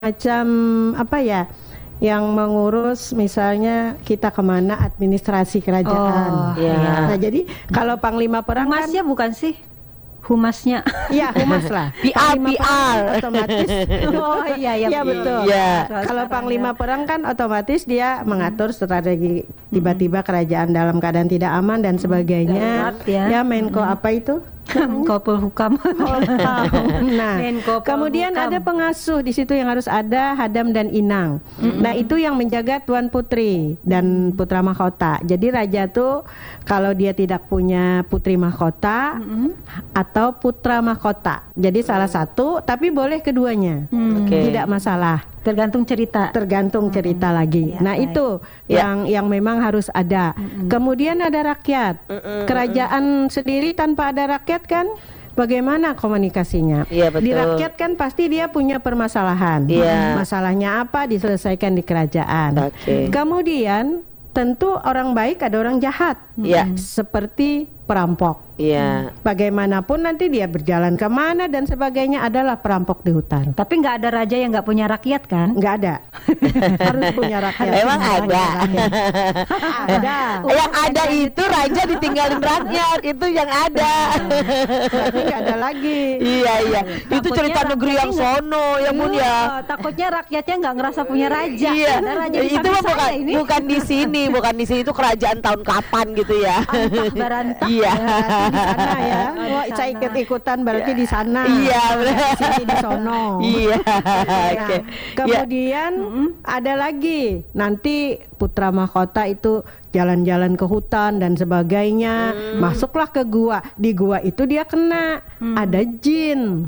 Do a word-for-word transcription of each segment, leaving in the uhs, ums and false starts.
macam apa ya, yang mengurus misalnya kita kemana administrasi kerajaan. Oh, iya. Nah jadi kalau Panglima Perang kan, Humasnya bukan sih? Humasnya. ya humas lah. P R, Panglima P Perang R. kan otomatis. Oh iya iya. Iya betul. Iya. Kalau Panglima Perang kan otomatis dia mengatur strategi tiba-tiba kerajaan dalam keadaan tidak aman dan sebagainya. Darurat, ya. Ya Menko apa itu? Menko Polhukam. Nah, Menko kemudian Polhukam. ada pengasuh di situ yang harus ada Hadam dan Inang. Nah, itu yang menjaga Tuan Putri dan putra mahkota. Jadi raja tuh kalau dia tidak punya putri mahkota atau putra mahkota. Jadi salah satu, tapi boleh keduanya. Hmm. Oke. Tidak masalah. Tergantung cerita. Tergantung cerita lagi. Ya, Nah, baik. itu Ya. yang yang memang harus ada. Kemudian ada rakyat. Kerajaan sendiri tanpa ada rakyat kan bagaimana komunikasinya? Iya, betul. Di rakyat kan pasti dia punya permasalahan. Iya. Masalahnya apa diselesaikan di kerajaan. Oke. Kemudian tentu orang baik ada orang jahat. Iya. Seperti perampok. Iya. Bagaimanapun nanti dia berjalan kemana dan sebagainya adalah perampok di hutan. Tapi nggak ada raja yang nggak punya rakyat kan? Nggak ada. Harus punya rakyat. Emang ada. Ada. Yang ada itu raja ditinggalin rakyat, itu yang ada. Berarti nggak ada lagi. Iya iya. Itu Takutnya cerita negeri yang rakyatnya sono ya Bun ya. Iya, takutnya rakyatnya nggak ngerasa punya raja. Iya. Ada raja di Itu samping mah bukan saya ini. bukan di sini, bukan di sini, itu kerajaan tahun kapan gitu ya. Antah barantah. Iya. Di sana ya. Oh, di Wah, saya sana. ikut-ikutan berarti di sana. Iya, benar. Di sini di sono. Iya. Nah, Oke. Ya. kemudian ada lagi nanti putra mahkota itu jalan-jalan ke hutan dan sebagainya, masuklah ke gua. Di gua itu dia kena ada jin.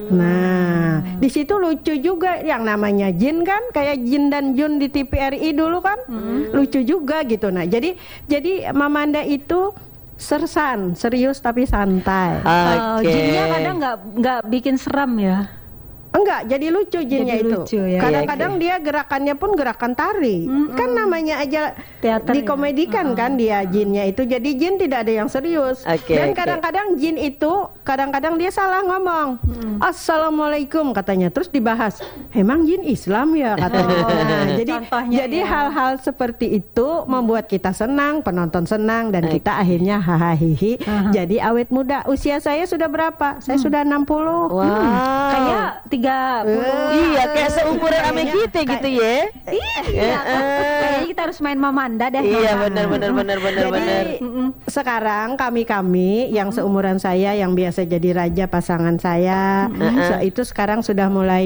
Nah, di situ lucu juga yang namanya jin kan, kayak Jin dan Jun di T V R I dulu kan, lucu juga gitu. Nah, jadi jadi Mamanda itu sersan, serius tapi santai. Oh, Oke. jinnya kadang nggak nggak bikin seram ya. Enggak, jadi lucu jinnya Jadi itu. lucu ya. Kadang-kadang dia gerakannya pun gerakan tari. Kan namanya aja Teater ya? dikomedikan kan dia jinnya itu. Jadi jin tidak ada yang serius. Oke, Dan oke. kadang-kadang jin itu kadang-kadang dia salah ngomong. Assalamualaikum katanya. Terus dibahas, "Emang jin Islam ya?" katanya. Oh, Nah, jadi contohnya jadi ya. hal-hal seperti itu membuat kita senang, penonton senang dan kita akhirnya hahaha. Jadi awet muda. Usia saya sudah berapa? Saya sudah enam puluh. Wow. Kayak tiga puluh. Iya, kayak seumuran sama Kayaknya kita gitu ya. Iya, kayaknya kita harus main Mamanda deh. Iya, benar benar benar benar Jadi benar. sekarang kami-kami yang seumuran saya yang biasa jadi raja pasangan saya, so- itu sekarang sudah mulai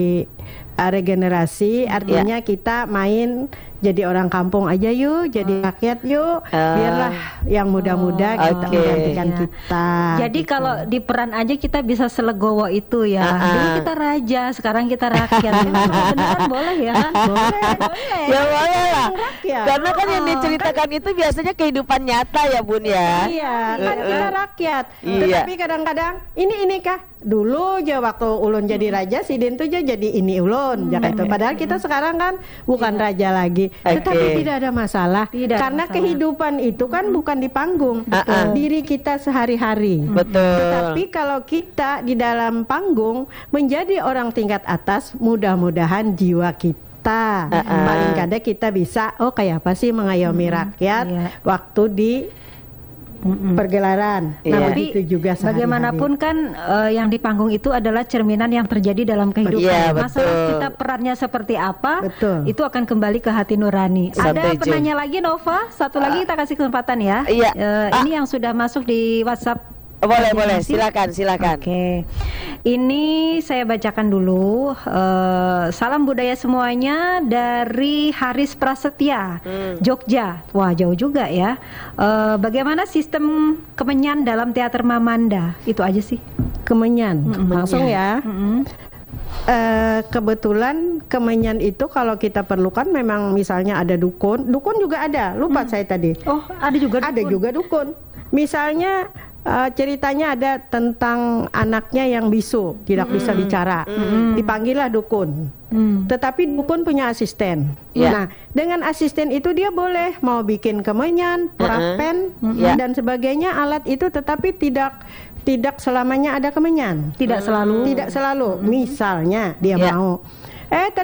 uh, regenerasi, artinya kita main jadi orang kampung aja yuk, jadi rakyat yuk, biarlah yang muda-muda kita Oke. menggantikan Iya. kita. Jadi gitu. kalau di peran aja kita bisa selegowo itu ya. Ah, ah. Dulu kita raja, sekarang kita rakyat. Beneran boleh ya? boleh, boleh. Ya boleh lah. Rakyat. Karena kan yang diceritakan itu biasanya kehidupan nyata ya Bun ya. Iya, kan kita rakyat. Iya. Tetapi kadang-kadang ini ini kah? Dulu aja waktu ulun jadi raja, si Den tuh aja jadi ini ulun, ya gitu. Padahal kita sekarang kan bukan raja lagi. Oke. Tetapi tidak ada masalah. Tidak ada Karena masalah. kehidupan itu kan bukan di panggung, Betul. diri kita sehari-hari. Betul. Tetapi kalau kita di dalam panggung menjadi orang tingkat atas, mudah-mudahan jiwa kita Uh-uh. paling kadang kita bisa, oh kayak apa sih mengayomi rakyat Iya. waktu di pergelaran. Iya. Nah, Tapi begitu juga sehari-hari. bagaimanapun kan eh, yang di panggung itu adalah cerminan yang terjadi dalam kehidupan. Iya, Masalah betul. kita perannya seperti apa, Betul. itu akan kembali ke hati nurani. Ada Setuju. penanya lagi Nova, satu lagi kita kasih kesempatan ya. Iya. Eh, Ah. Ini yang sudah masuk di WhatsApp. Boleh boleh, Masih? silakan silakan. Oke, ini saya bacakan dulu. Eh, salam budaya semuanya dari Haris Prasetya, Jogja. Wah jauh juga ya. Eh, bagaimana sistem kemenyan dalam teater Mamanda? Itu aja sih. Kemenyan, langsung ya. Mm-mm. Eh, kebetulan kemenyan itu kalau kita perlukan memang misalnya ada dukun, dukun juga ada. Lupa saya tadi. Oh ada juga. Ada dukun. juga dukun. Misalnya eh, ceritanya ada tentang anaknya yang bisu, tidak bisa bicara. Dipanggillah dukun. Hmm. Tetapi dukun punya asisten. Iya. Nah, dengan asisten itu dia boleh mau bikin kemenyan, perapen Iya. dan sebagainya alat itu, tetapi tidak tidak selamanya ada kemenyan. Tidak selalu. Tidak selalu. Misalnya dia Iya. mau Eh